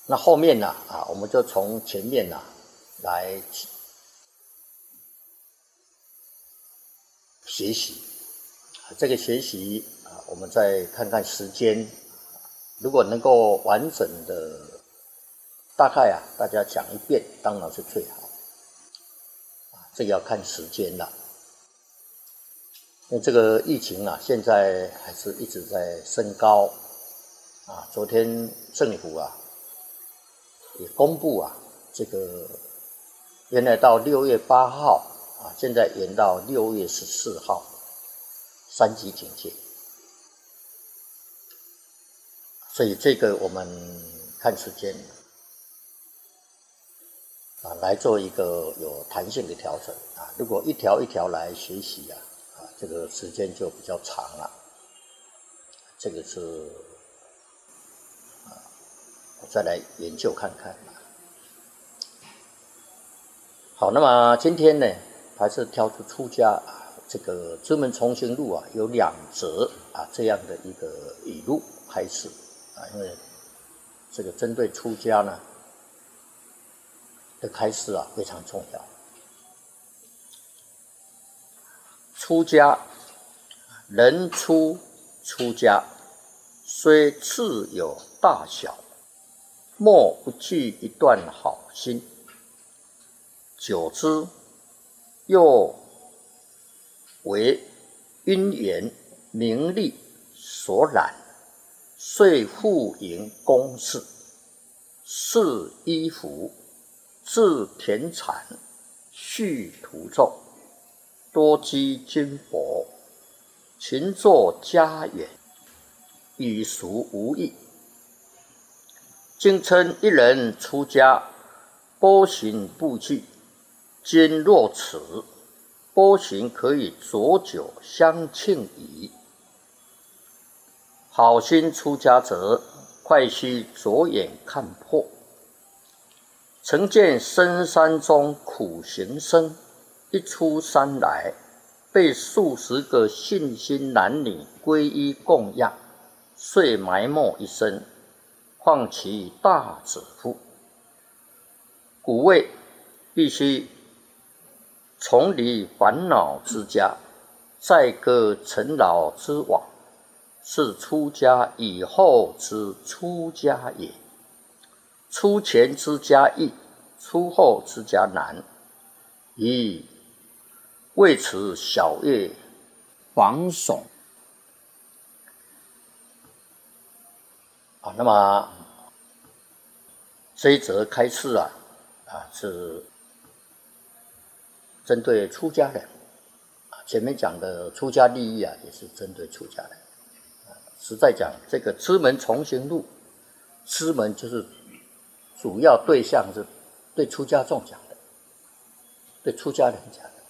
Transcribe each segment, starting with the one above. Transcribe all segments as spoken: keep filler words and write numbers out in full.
那后面呢啊，我们就从前面呢来学习。这个学习啊，我们再看看时间，如果能够完整的，大概啊大家讲一遍，当然是最好。啊，这个要看时间了。因为这个疫情啊，现在还是一直在升高。啊，昨天政府啊也公布啊，这个原来到六月八号啊，现在延到六月十四号，三级警戒。所以这个我们看时间啊，来做一个有弹性的调整啊。如果一条一条来学习啊，啊，这个时间就比较长了。这个是啊，我再来研究看看。好，那么今天呢，还是挑出出家啊，这个《知门重行录》啊，有两则啊这样的一个语录开始啊，因为这个针对出家呢的开示啊非常重要。出家，人初出家，虽次有大小，莫不具一段好心。久之，又为因缘名利所染，遂复营公事，饰衣服，置田产，续土众，多积金帛，勤作家园，与俗无异。今称一人出家，波行不惧，今若此，波行可以浊酒相庆矣。好心出家者，快须着眼看破。曾见深山中苦行僧，一出山来，被数十个信心男女皈依供养，遂埋没一生，况其大子乎？故谓必须从离烦恼之家，载歌尘劳之往，是出家以后之出家也。出前之家易，出后之家难。以为此小业防耸啊，那么这一则开示啊，啊是针对出家人。前面讲的出家利益啊，也是针对出家人。实在讲，这个知门重行录，知门就是主要对象是对出家众讲的，对出家人讲的。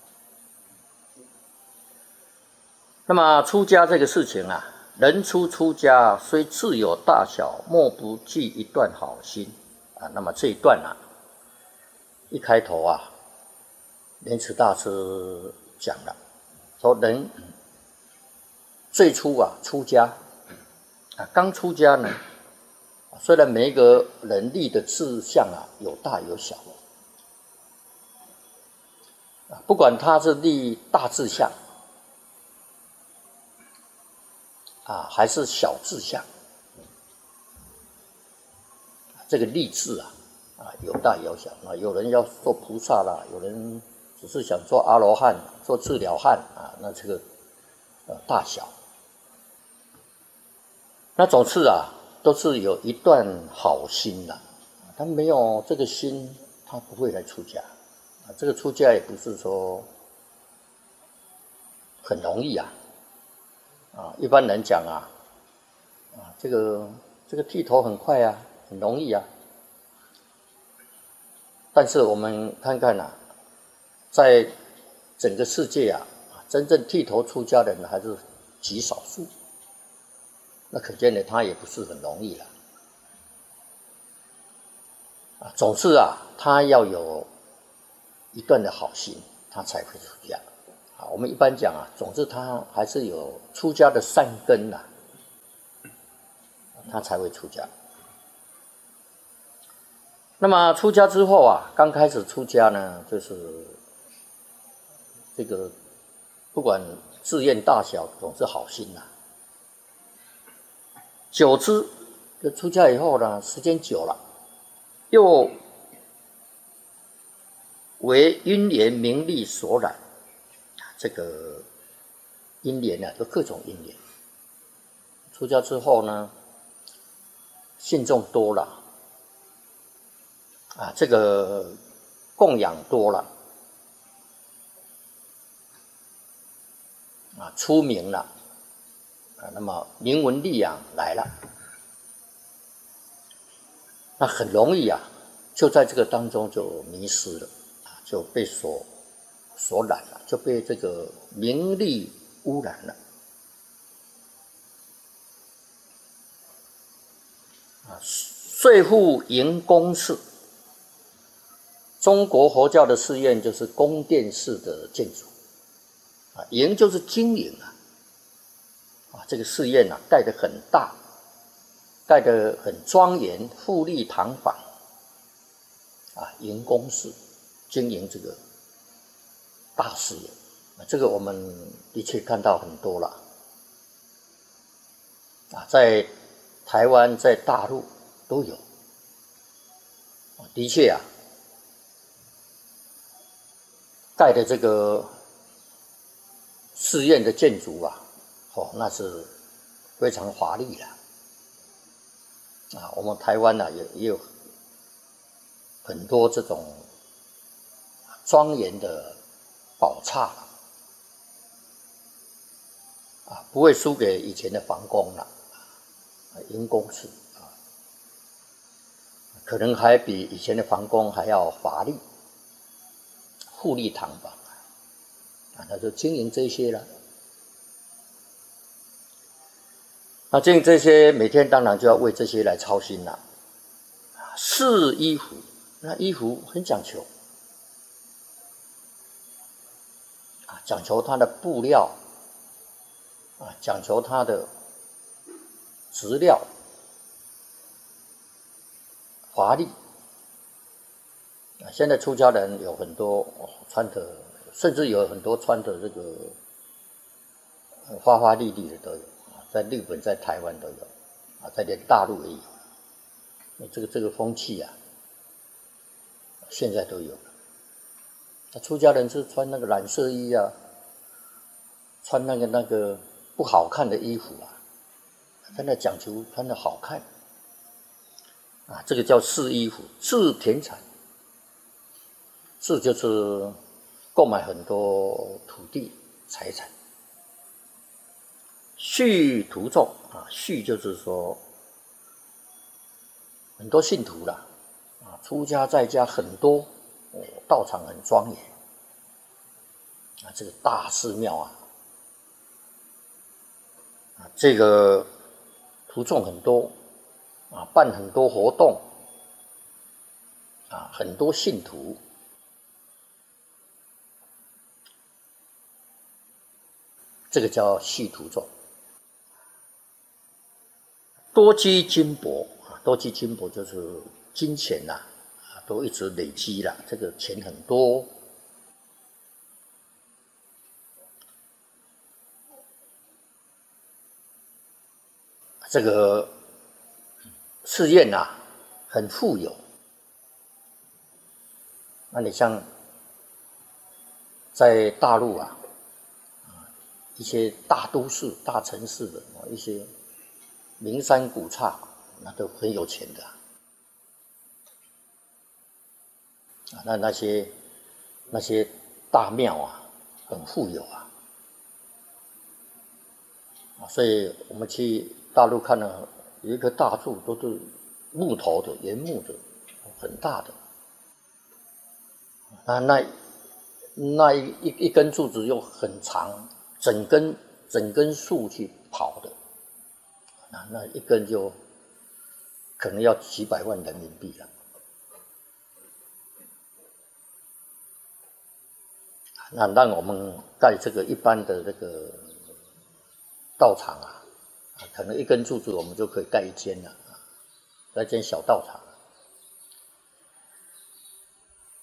那么出家这个事情啊，人初出家，虽自有大小，莫不具一段好心啊。那么这一段啊，一开头啊，莲池大师讲了，说人最初啊出家啊，刚出家呢，虽然每一个人立的志向啊有大有小，啊，不管他是立大志向啊，还是小志向，这个立志啊，啊有大有小啊，有人要做菩萨啦，有人只是想做阿罗汉、做治疗汉啊，那这个呃大小，那总是啊，都是有一段好心的，他没有这个心，他不会来出家啊。这个出家也不是说很容易啊，啊，一般人讲啊，啊，这个这个剃头很快啊，很容易啊。但是我们看看啊，在整个世界啊，真正剃头出家的人还是极少数。那可见呢，他也不是很容易了。啊，总是啊，他要有一段的好心，他才会出家。啊，我们一般讲啊，总之他还是有出家的善根呐，他才会出家。 那么出家之后啊，刚开始出家呢，就是这个不管志愿大小，总是好心呐、啊。久之，就出家以后呢，时间久了，又为因缘名利所染，这个因缘啊，有各种因缘。出家之后呢，信众多了，啊，这个供养多了，啊，出名了，啊，那么名闻利养来了，那很容易啊，就在这个当中就迷失了，啊，就被所所染了，就被这个名利污染了。遂复营宫式，中国佛教的寺院就是宫殿式的建筑，啊，营就是经营啊，啊，这个寺院啊盖得很大，盖得很庄严，富丽堂皇，啊，营宫式经营这个大寺院，啊，这个我们的确看到很多了，啊，在台湾，在大陆都有，的确啊，盖的这个寺院的建筑啊，哦，那是非常华丽的啊。我们台湾呢、啊，也也有很多这种庄严的宝刹啊，不会输给以前的皇宫了，营宫式啊，可能还比以前的皇宫还要华丽、富丽堂皇啊，那就经营这些了。那经营这些，每天当然就要为这些来操心了。试衣服，那衣服很讲求啊，讲求它的布料啊，讲求它的质料华丽啊。现在出家人有很多、哦、穿的，甚至有很多穿的这个花花绿绿的都有啊，在日本、在台湾都有啊，在连大陆也有。这个这个风气啊，现在都有了。那出家人是穿那个染色衣啊，穿那个那个不好看的衣服啊，在那讲求穿的好看啊，这个叫试衣服，置田产，置就是购买很多土地财产，续徒众啊，续就是说很多信徒啦，啊，出家在家很多，哦，道场很庄严，啊，这个大寺庙啊，啊，这个徒众很多，啊，办很多活动，啊，很多信徒，这个叫续徒众。多积金帛啊，多积金帛就是金钱呐、啊，都一直累积了，这个钱很多。这个寺院呐，很富有。那你像在大陆啊，一些大都市、大城市的一些名山古刹，那都很有钱的啊。那那些那些大庙啊，很富有啊。所以我们去大陆看了，有一棵大树都是木头的，原木的，很大的。啊，那那一一一根柱子又很长，整根整根树去跑的，那那一根就可能要几百万人民币了。那让我们盖这个一般的这个道场啊，可能一根柱子我们就可以盖一间了，盖一间小道场。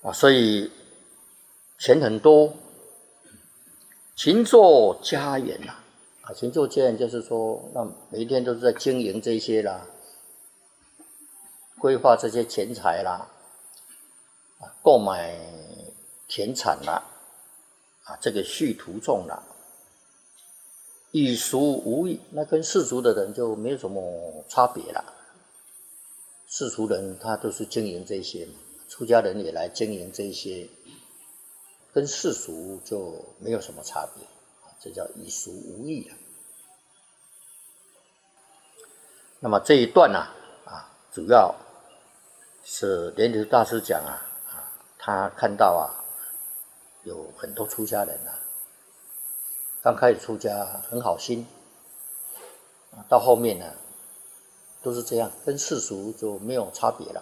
啊，所以钱很多，勤做家园呐，啊，勤做家园就是说，那每一天都是在经营这些啦，规划这些钱财啦，啊，购买田产啦，啊，这个畜途众啦，与俗无异，那跟世俗的人就没有什么差别啦。世俗人他都是经营这些嘛，出家人也来经营这些，跟世俗就没有什么差别，这叫与俗无异啊。那么这一段呢、啊，啊，主要是莲池大师讲啊，啊，他看到啊，有很多出家人啊，刚开始出家很好心，啊，到后面呢，都是这样，跟世俗就没有差别了，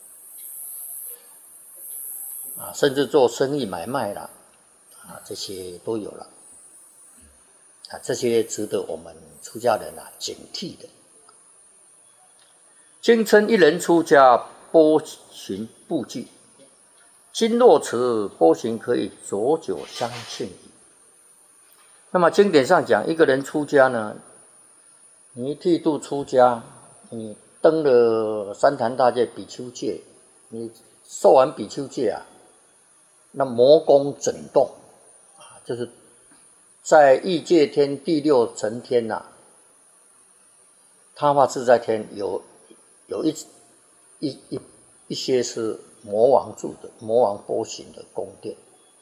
啊，甚至做生意买卖啦，啊，这些都有了，啊，这些值得我们出家人啊警惕的。经称一人出家，波行不惧。经若此，波行可以浊酒相庆矣。那么经典上讲，一个人出家呢，你剃度出家，你登了三坛大戒、比丘戒，你受完比丘戒啊，那魔宫整动啊，就是在欲界天第六层天呐、啊，他化自在天有有一一一一些是魔王住的，魔王波行的宫殿。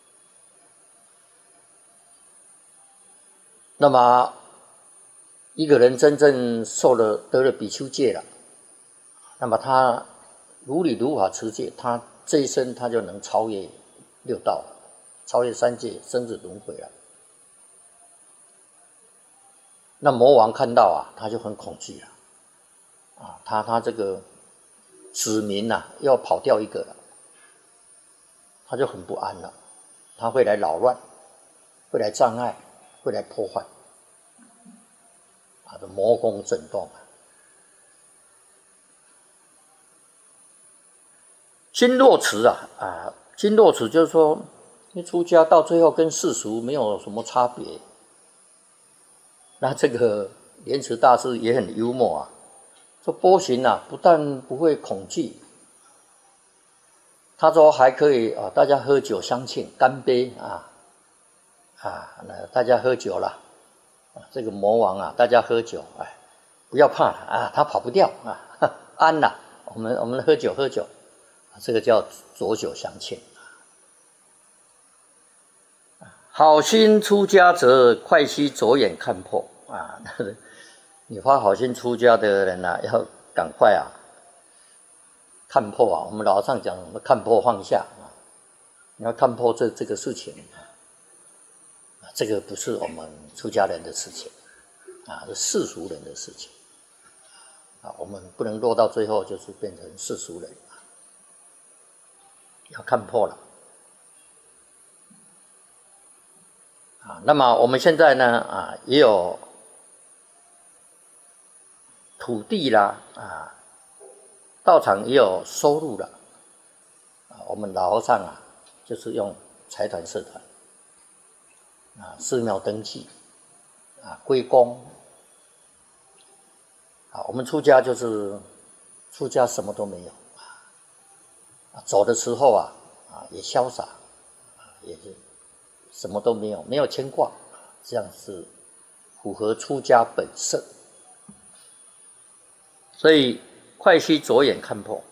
那么一个人真正受了得了比丘戒了，那么他如理如法持戒，他这一生他就能超越六道了，超越三界生死轮回了。那魔王看到啊，他就很恐惧了，啊，他他这个子民呐、啊、要跑掉一个了，他就很不安了，他会来扰乱，会来障碍，会来破坏，啊，这魔宫震动啊。经络持啊啊，经络持就是说，你出家到最后跟世俗没有什么差别。那这个莲池大师也很幽默啊，说波行啊，不但不会恐惧，他说还可以啊，大家喝酒相庆，干杯啊啊，那大家喝酒了，啊，这个魔王啊，大家喝酒，哎，不要怕了啊，他跑不掉啊，安了，我们我们喝酒喝酒。这个叫浊酒相庆。好心出家者，快须着眼看破啊！你发好心出家的人啊，要赶快啊，看破啊！我们老上讲，看破放下啊，你要看破这这个事情啊，这个不是我们出家人的事情啊，是世俗人的事情啊，我们不能落到最后就是变成世俗人。要看破了啊！那么我们现在呢啊，也有土地啦啊，道场也有收入了啊。我们老和尚啊，就是用财团社团啊，寺庙登记啊，归公啊。我们出家就是出家什么都没有。走的时候啊，啊也潇洒，啊也是什么都没有，没有牵挂，这样是符合出家本色。所以快须着眼看破。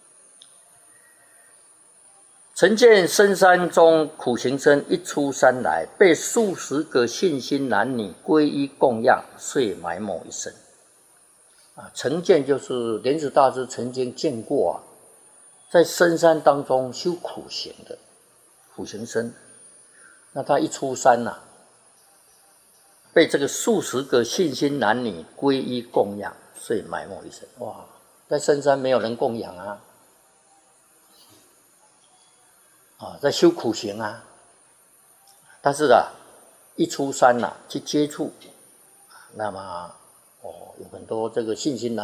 曾见深山中苦行僧一出山来，被数十个信心男女皈依供养，遂埋没一生。啊，曾见就是莲池大师曾经见过啊。在深山当中修苦行的苦行僧，那他一出山呐、啊，被这个数十个信心男女皈依供养，遂埋没一生。哇，在深山没有人供养啊，啊，在修苦行啊。但是啊，一出山呐、啊，去接触，那么哦，有很多这个信心男